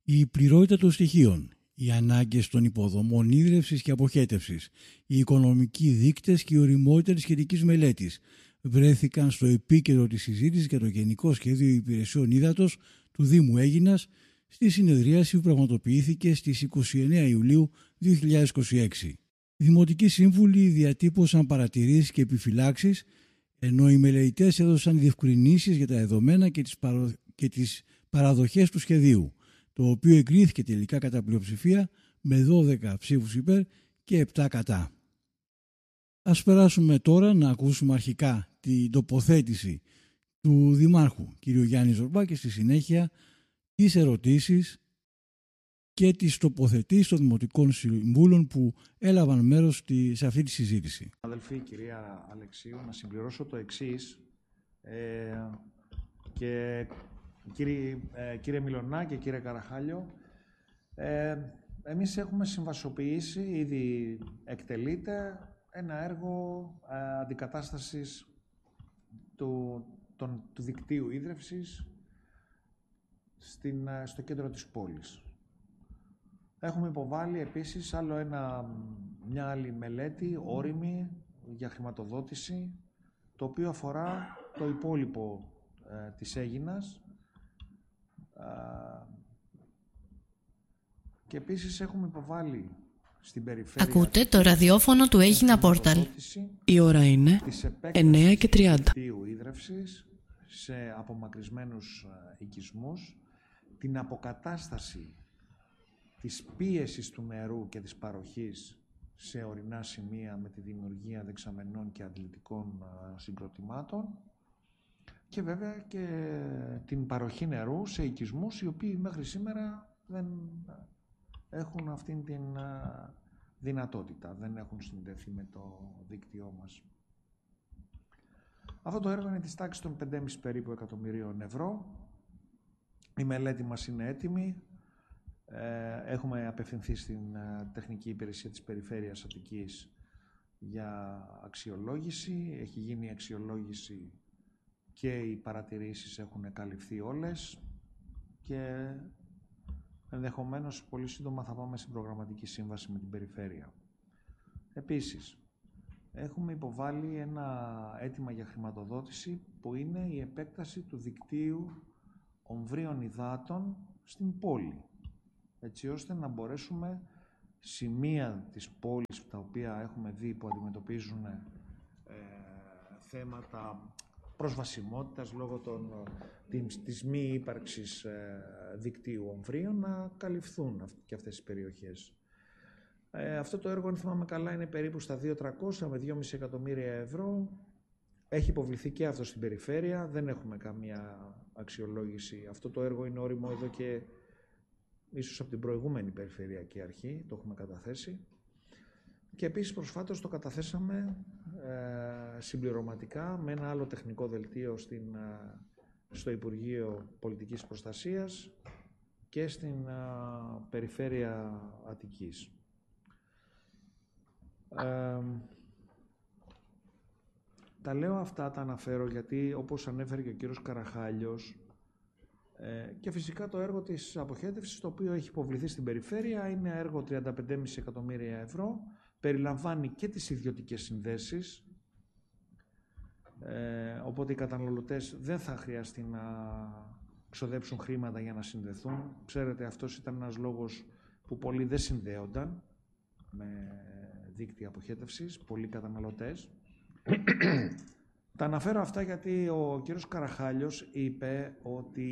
Η πληρότητα των στοιχείων, οι ανάγκες των υποδομών ίδρευσης και αποχέτευσης, οι οικονομικοί δείκτες και η ωριμότητα της σχετικής μελέτης βρέθηκαν στο επίκεντρο της συζήτησης για το Γενικό Σχέδιο Υπηρεσιών Ύδατος του Δήμου Αίγινας στη συνεδρίαση που πραγματοποιήθηκε στις 29 Ιουλίου 2026. Οι Δημοτικοί Σύμβουλοι διατύπωσαν παρατηρήσεις και επιφυλάξεις, ενώ οι μελετητές έδωσαν διευκρινήσεις για τα δεδομένα και τις παραδοχές του σχεδίου, το οποίο εγκρίθηκε τελικά κατά πλειοψηφία με 12 ψήφους υπέρ και 7 κατά. Ας περάσουμε τώρα να ακούσουμε αρχικά την τοποθέτηση του Δημάρχου κ. Γιάννη Ζορμπά και στη συνέχεια τις ερωτήσεις και τις τοποθετήσεις των Δημοτικών Συμβούλων που έλαβαν μέρος σε αυτή τη συζήτηση. Αδελφοί, κυρία Αλεξίου, να συμπληρώσω το εξής. Και κύριε Μιλωνά και κύριε Καραχάλιο, εμείς έχουμε συμβασιοποιήσει, ήδη εκτελείται, ένα έργο αντικατάστασης του δικτύου ίδρευσης στο κέντρο της πόλης. Έχουμε υποβάλει επίσης μια άλλη μελέτη όριμη για χρηματοδότηση, το οποίο αφορά το υπόλοιπο της Αίγινας, και επίσης έχουμε υποβάλει στην περιφέρεια... Ακούτε το ραδιόφωνο του Αίγινα Πόρταλ. Η ώρα είναι 9:30. Ίδρευσης σε απομακρυσμένους οικισμούς, την αποκατάσταση της πίεσης του νερού και της παροχής σε ορεινά σημεία με τη δημιουργία δεξαμενών και αντλητικών συγκροτημάτων και βέβαια και την παροχή νερού σε οικισμούς οι οποίοι μέχρι σήμερα δεν έχουν αυτήν την δυνατότητα, δεν έχουν συνδεθεί με το δίκτυό μας. Αυτό το έργο είναι της τάξης των 5,5 περίπου εκατομμυρίων ευρώ. Η μελέτη μας είναι έτοιμη. Έχουμε απευθυνθεί στην τεχνική υπηρεσία της Περιφέρειας Αττικής για αξιολόγηση. Έχει γίνει η αξιολόγηση και οι παρατηρήσεις έχουν καλυφθεί όλες και ενδεχομένως πολύ σύντομα θα πάμε στην προγραμματική σύμβαση με την Περιφέρεια. Επίσης, έχουμε υποβάλει ένα αίτημα για χρηματοδότηση που είναι η επέκταση του δικτύου ομβρίων υδάτων στην πόλη, έτσι ώστε να μπορέσουμε σημεία της πόλης τα οποία έχουμε δει που αντιμετωπίζουν θέματα προσβασιμότητας λόγω της μη ύπαρξης δικτύου ομβρίων να καλυφθούν και αυτές τις περιοχές. Αυτό το έργο, αν θυμάμαι καλά, είναι περίπου στα 2.300 με 2,5 εκατομμύρια ευρώ. Έχει υποβληθεί και αυτό στην περιφέρεια, δεν έχουμε καμία αξιολόγηση. Αυτό το έργο είναι όριμο εδώ και ίσως από την προηγούμενη περιφερειακή αρχή, το έχουμε καταθέσει. Και επίσης προσφάτως το καταθέσαμε συμπληρωματικά με ένα άλλο τεχνικό δελτίο στο Υπουργείο Πολιτικής Προστασίας και στην Περιφέρεια Αττικής. Τα λέω αυτά, τα αναφέρω γιατί όπως ανέφερε και ο κύριος Καραχάλιος και φυσικά το έργο της αποχέτευσης το οποίο έχει υποβληθεί στην περιφέρεια είναι έργο 35,5 εκατομμύρια ευρώ, περιλαμβάνει και τις ιδιωτικές συνδέσεις, οπότε οι καταναλωτές δεν θα χρειαστεί να ξοδέψουν χρήματα για να συνδεθούν. Ξέρετε, αυτός ήταν ένας λόγος που πολλοί δεν συνδέονταν με δίκτυα αποχέτευσης, πολλοί καταναλωτές. Τα αναφέρω αυτά γιατί ο κύριος Καραχάλιος είπε ότι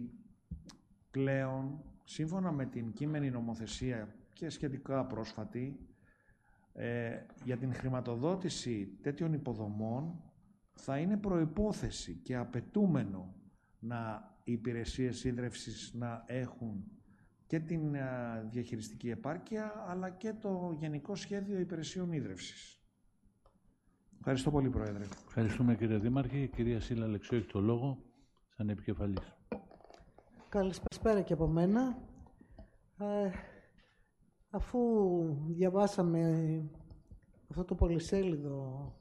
πλέον, σύμφωνα με την κείμενη νομοθεσία και σχετικά πρόσφατη, για την χρηματοδότηση τέτοιων υποδομών θα είναι προϋπόθεση και απαιτούμενο οι υπηρεσίες ίδρευσης να έχουν και την διαχειριστική επάρκεια αλλά και το Γενικό Σχέδιο Υπηρεσιών Ίδρευσης. Ευχαριστώ πολύ, Πρόεδρε. Ευχαριστούμε, κύριε Δήμαρχε. Κυρία Σύλλα Αλεξίου, έχει το λόγο σαν επικεφαλής. Καλησπέρα και από μένα. Αφού διαβάσαμε αυτό το πολυσέλιδο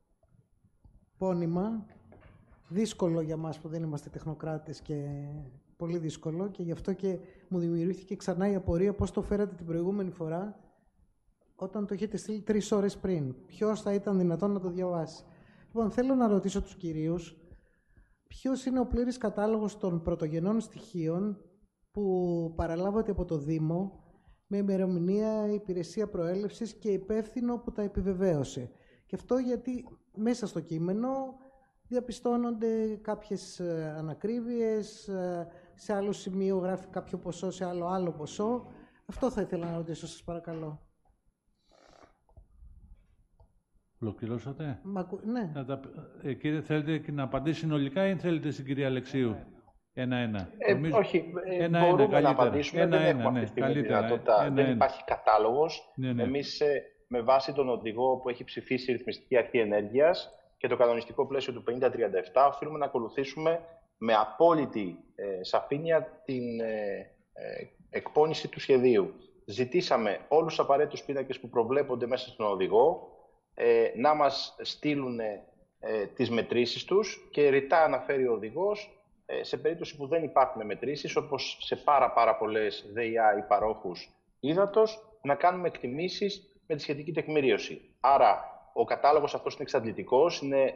πόνημα, δύσκολο για μας που δεν είμαστε τεχνοκράτες και πολύ δύσκολο και γι' αυτό και μου δημιουργήθηκε ξανά η απορία πώς το φέρατε την προηγούμενη φορά όταν το έχετε στείλει 3 ώρες πριν. Ποιος θα ήταν δυνατόν να το διαβάσει. Λοιπόν, θέλω να ρωτήσω τους κυρίους ποιος είναι ο πλήρης κατάλογος των πρωτογενών στοιχείων που παραλάβατε από το Δήμο με ημερομηνία, υπηρεσία προέλευσης και υπεύθυνο που τα επιβεβαίωσε. Και αυτό γιατί μέσα στο κείμενο διαπιστώνονται κάποιες ανακρίβειες, σε άλλο σημείο γράφει κάποιο ποσό, σε άλλο ποσό. Αυτό θα ήθελα να ρωτήσω, σας παρακαλώ. Ολοκληρώσατε. Ναι. Κύριε, θέλετε να απαντήσει συνολικά ή θέλετε στην κυρία Αλεξίου? Ένα-ένα. Όχι, μπορούμε να απαντήσουμε. Δεν έχουμε αυτή τη στιγμή τη δυνατότητα. Δεν υπάρχει κατάλογος. Εμείς, με βάση τον οδηγό που έχει ψηφίσει η Ρυθμιστική Αρχή Ενέργειας και το κανονιστικό πλαίσιο του 5037, οφείλουμε να ακολουθήσουμε με απόλυτη σαφήνεια την εκπόνηση του σχεδίου. Ζητήσαμε όλους τους απαραίτητους πίνακες που προβλέπονται μέσα στον οδηγό να μας στείλουν τις μετρήσεις τους και ρητά αναφέρει ο οδηγός σε περίπτωση που δεν υπάρχουν μετρήσεις, όπως σε πάρα πολλές ΔΕΙΑ ή παρόχους ύδατος, να κάνουμε εκτιμήσεις με τη σχετική τεκμηρίωση. Άρα, ο κατάλογος αυτός είναι εξαντλητικός, είναι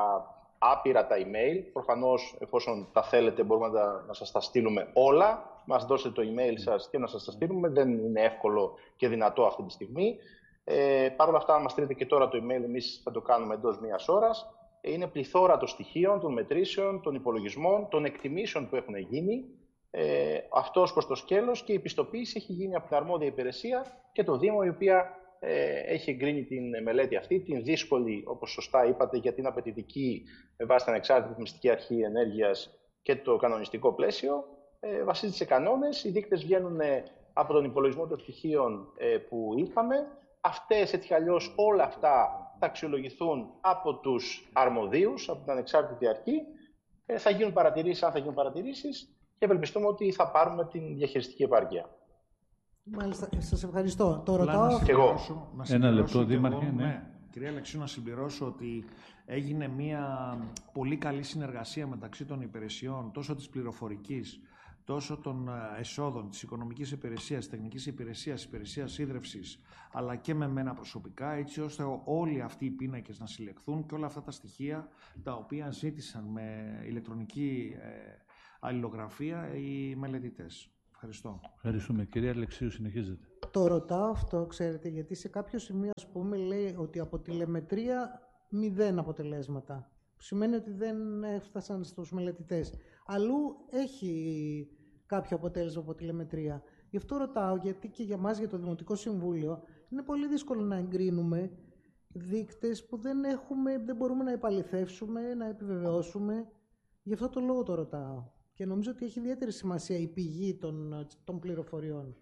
άπειρα τα email. Προφανώς, εφόσον τα θέλετε, μπορούμε να σας τα στείλουμε όλα. Μας δώσετε το email σας και να σας τα στείλουμε. Δεν είναι εύκολο και δυνατό αυτή τη στιγμή. Παρ' όλα αυτά, αν μας στείλετε και τώρα το email, εμείς θα το κάνουμε εντός μιας ώρας. Είναι πληθώρα των στοιχείων, των μετρήσεων, των υπολογισμών, των εκτιμήσεων που έχουν γίνει. Αυτό ως προς το σκέλος, και η πιστοποίηση έχει γίνει από την αρμόδια υπηρεσία και το Δήμο, η οποία έχει εγκρίνει την μελέτη αυτή, την δύσκολη, όπως σωστά είπατε, γιατί είναι απαιτητική με βάση την Ανεξάρτητη Ρυθμιστική Αρχή Ενέργειας και το κανονιστικό πλαίσιο. Βασίζεται σε κανόνες, οι δείκτες βγαίνουν από τον υπολογισμό των στοιχείων που είχαμε. Αυτές, έτσι κι αλλιώς, όλα αυτά θα αξιολογηθούν από τους αρμοδίους, από την Ανεξάρτητη Αρχή. Θα γίνουν παρατηρήσεις, αν θα γίνουν παρατηρήσεις, και ευελπιστούμε ότι θα πάρουμε την διαχειριστική επάρκεια. Μάλιστα, σας ευχαριστώ. Το ρωτάω. Ένα λεπτό, Δήμαρχε. Ναι. Κυρία Αλεξίου, να συμπληρώσω ότι έγινε μια πολύ καλή συνεργασία μεταξύ των υπηρεσιών, τόσο της πληροφορικής, τόσο των εσόδων, της οικονομικής υπηρεσίας, της τεχνικής υπηρεσίας, υπηρεσίας ίδρευσης, αλλά και με μένα προσωπικά, έτσι ώστε όλοι αυτοί οι πίνακες να συλλεχθούν και όλα αυτά τα στοιχεία τα οποία ζήτησαν με ηλεκτρονική αλληλογραφία οι μελετητές. Ευχαριστώ. Ευχαριστούμε. Κυρία Αλεξίου, συνεχίζετε. Το ρωτάω αυτό, ξέρετε, γιατί σε κάποιο σημείο, ας πούμε, λέει ότι από τηλεμετρία 0 αποτελέσματα. Σημαίνει ότι δεν έφτασαν στους μελετητές. Αλλού έχει κάποιο αποτέλεσμα από τηλεμετρία. Γι' αυτό ρωτάω, γιατί και για μας, για το Δημοτικό Συμβούλιο, είναι πολύ δύσκολο να εγκρίνουμε δείκτες που δεν μπορούμε να επαληθεύσουμε, να επιβεβαιώσουμε. Γι' αυτό το λόγο το ρωτάω. Και νομίζω ότι έχει ιδιαίτερη σημασία η πηγή των πληροφοριών.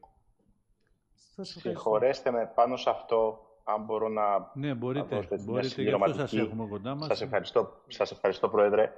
Σας ευχαριστώ. Συγχωρέστε με πάνω σε αυτό, αν μπορώ να... Ναι, μπορείτε, γι' αυτό σας έχουμε κοντά μας. Σας ευχαριστώ, Πρόεδρε.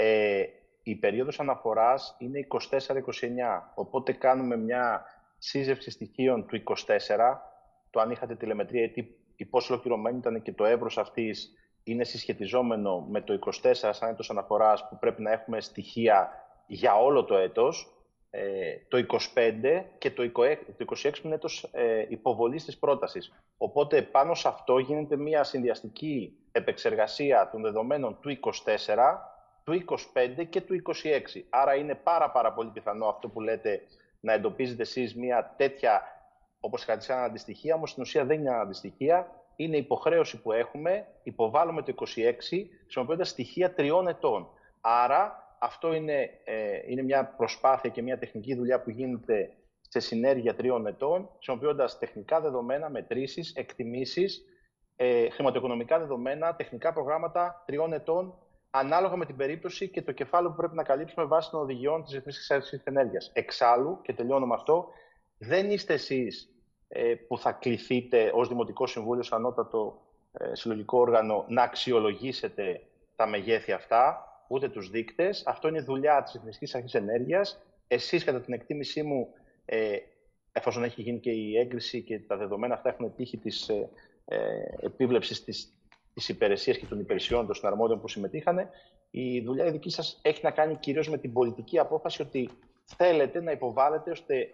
Η περίοδος αναφοράς είναι 24-29, οπότε κάνουμε μια σύζευξη στοιχείων του 24, το αν είχατε τηλεμετρία ή πόσο ολοκληρωμένη ήταν και το εύρος αυτής είναι συσχετιζόμενο με το 24 σαν έτος αναφοράς, που πρέπει να έχουμε στοιχεία για όλο το έτος, το 25 και το 26 που είναι έτος υποβολής της πρότασης. Οπότε πάνω σε αυτό γίνεται μια συνδυαστική επεξεργασία των δεδομένων του 24, του 25 και του 26. Άρα είναι πάρα πολύ πιθανό αυτό που λέτε, να εντοπίζετε εσείς μια τέτοια, όπως είχατε σαν αντιστοιχεία, όμως στην ουσία δεν είναι αντιστοιχεία. Είναι υποχρέωση που έχουμε, υποβάλλουμε το 26, χρησιμοποιώντας στοιχεία 3 ετών. Άρα αυτό είναι μια προσπάθεια και μια τεχνική δουλειά που γίνεται σε συνέργεια 3 ετών, χρησιμοποιώντας τεχνικά δεδομένα, μετρήσεις, εκτιμήσεις, χρηματοοικονομικά δεδομένα, τεχνικά προγράμματα 3 ετών, ανάλογα με την περίπτωση και το κεφάλαιο που πρέπει να καλύψουμε βάσει των οδηγιών της Ρυθμιστικής Αρχής Ενέργειας. Εξάλλου, και τελειώνω με αυτό, δεν είστε εσείς που θα κληθείτε ως Δημοτικό Συμβούλιο, σαν ανώτατο συλλογικό όργανο, να αξιολογήσετε τα μεγέθη αυτά, ούτε τους δείκτες. Αυτό είναι η δουλειά της Ρυθμιστικής Αρχής Ενέργειας. Εσείς, κατά την εκτίμησή μου, εφόσον έχει γίνει και η έγκριση και τα δεδομένα αυτά έχουν τύχει της επίβλεψης της υπηρεσίας και των υπηρεσιών των συναρμόδιων που συμμετείχανε, η δουλειά η δική σας έχει να κάνει κυρίως με την πολιτική απόφαση ότι θέλετε να υποβάλλετε ώστε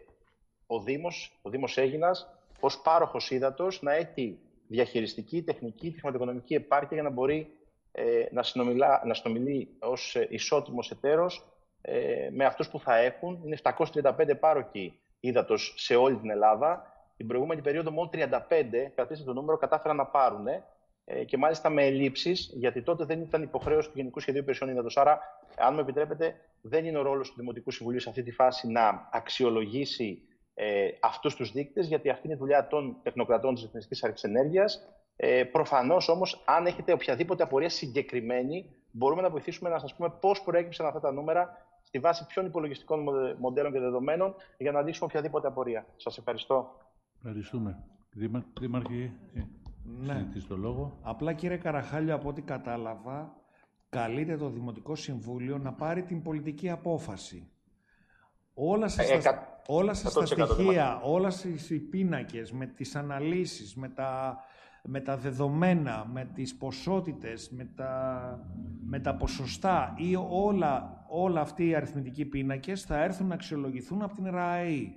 ο Δήμος Αίγινας, ως πάροχος ύδατος, να έχει διαχειριστική, τεχνική, χρηματοοικονομική επάρκεια για να μπορεί να συνομιλεί ως ισότιμος εταίρος με αυτούς που θα έχουν. Είναι 735 πάροχοι ύδατος σε όλη την Ελλάδα. Την προηγούμενη περίοδο μόνο 35, κρατήστε το νούμερο, κατάφεραν να πάρουν και μάλιστα με ελλείψεις, γιατί τότε δεν ήταν υποχρέωση του Γενικού Σχεδίου Υπηρεσιών Ύδατος. Άρα, αν μου επιτρέπετε, δεν είναι ο ρόλος του Δημοτικού Συμβουλίου σε αυτή τη φάση να αξιολογήσει αυτούς τους δείκτες, γιατί αυτή είναι η δουλειά των τεχνοκρατών της Εθνικής Αρχής Ενέργειας. Προφανώς όμως, αν έχετε οποιαδήποτε απορία συγκεκριμένη, μπορούμε να βοηθήσουμε να σας πούμε πώς προέκυψαν αυτά τα νούμερα, στη βάση ποιων υπολογιστικών μοντέλων και δεδομένων, για να λύσουμε οποιαδήποτε απορία. Σας ευχαριστώ. Ευχαριστούμε. Δήμαρχε, ζητείς το λόγο. Απλά, κύριε Καραχάλιο, από ό,τι κατάλαβα, καλείται το Δημοτικό Συμβούλιο να πάρει την πολιτική απόφαση. Όλα σας τα στοιχεία, όλα οι πίνακες, με τις αναλύσεις, με τα δεδομένα, με τις ποσότητες, με τα ποσοστά ή όλα αυτοί οι αριθμητικοί πίνακες θα έρθουν να αξιολογηθούν από την ΡΑΕΗ.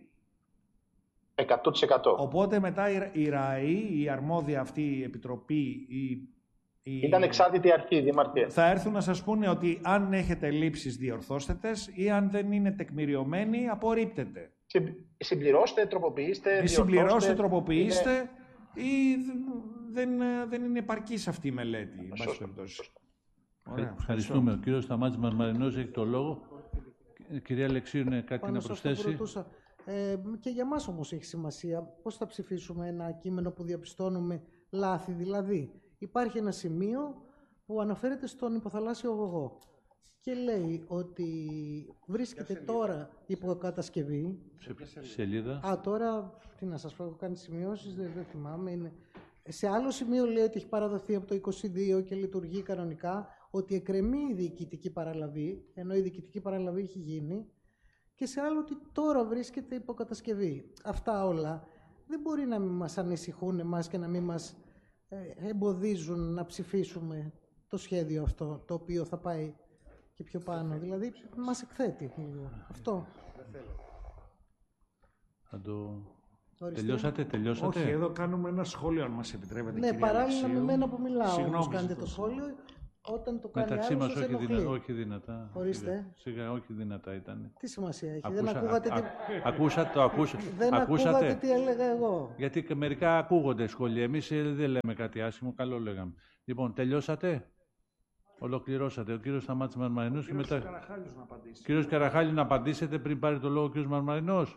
100%. Οπότε μετά η ΡΑΕΗ, η αρμόδια αυτή η επιτροπή, ήταν εξάρτητη αρχή, Δήμαρχε. Θα έρθουν να σας πούνε ότι αν έχετε λήψεις διορθώστε τες ή αν δεν είναι τεκμηριωμένοι απορρίπτετε. Συμπληρώστε, τροποποιήστε, συμπληρώστε, τροποποιήστε ή δεν είναι επαρκής αυτή η μελέτη. Ευχαριστούμε. Ο κύριος Σταμάτης Μαρμαρινός έχει το λόγο. Κυρία Αλεξίου, κάτι να προσθέσει? Και για μας όμως έχει σημασία πώς θα ψηφίσουμε ένα κείμενο που διαπιστώνουμε λάθη. Δηλαδή, υπάρχει ένα σημείο που αναφέρεται στον υποθαλάσσιο αγωγό και λέει ότι βρίσκεται τώρα υποκατασκευή. Σε σελίδα. Τώρα, τι να σας πω, έχω κάνει σημειώσεις, δεν θυμάμαι. Είναι. Σε άλλο σημείο λέει ότι έχει παραδοθεί από το 22 και λειτουργεί κανονικά, ότι εκκρεμεί η διοικητική παραλαβή, ενώ η διοικητική παραλαβή έχει γίνει, και σε άλλο ότι τώρα βρίσκεται υποκατασκευή. Αυτά όλα δεν μπορεί να μην μας ανησυχούν εμάς και να μην μας εμποδίζουν να ψηφίσουμε το σχέδιο αυτό, το οποίο θα πάει και πιο πάνω. Δηλαδή, μας εκθέτει λίγο. Αυτό. Τελειώσατε. Όχι, εδώ κάνουμε ένα σχόλιο, αν μας επιτρέπετε. Ναι, παράλληλα με μένα που μιλάω, όμως κάνετε το σχόλιο. Όταν το κάνει μεταξύ άλλος, μας όχι δυνατά. Ορίστε. Σιγά, όχι δυνατά ήταν. Τι σημασία έχει, δεν ακούγατε τι... Δεν ακούγατε τι έλεγα εγώ. Γιατί μερικά ακούγονται σχόλια. Εμείς δεν λέμε κάτι άσχημο, καλό λέγαμε. Λοιπόν, τελειώσατε. Ολοκληρώσατε. Ο κύριος Σταμάτης Μαρμαρινός και μετά... Κύριος Καραχάλιου, να απαντήσετε πριν πάρει το λόγο ο κύριος Μαρμαρινός.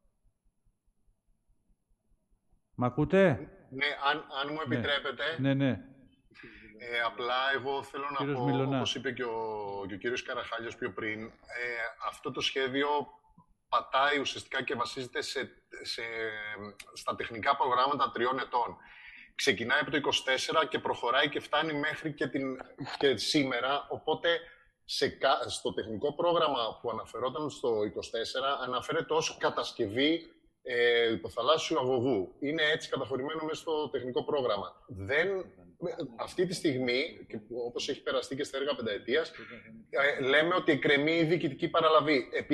Μ' ακούτε? Ναι, αν μου επιτρέπετε. Ναι. Απλά εγώ θέλω να πω, όπως είπε και ο κύριος Καραχάλιος πιο πριν, αυτό το σχέδιο πατάει ουσιαστικά και βασίζεται στα τεχνικά προγράμματα 3 ετών. Ξεκινάει από το 24 και προχωράει και φτάνει μέχρι και σήμερα, οπότε στο τεχνικό πρόγραμμα που αναφερόταν στο 24 αναφέρεται ως κατασκευή υποθαλάσσιου αγωγού. Είναι έτσι καταχωρημένο μέσα στο τεχνικό πρόγραμμα. Αυτή τη στιγμή, όπως έχει περαστεί και στα έργα πενταετίας, λέμε ότι εκκρεμεί η διοικητική παραλαβή.